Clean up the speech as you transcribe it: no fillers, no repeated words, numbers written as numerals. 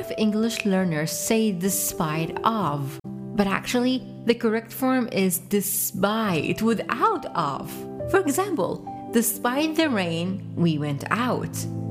of English learners say despite of, but actually, the correct form is despite without of. For example, despite the rain, we went out.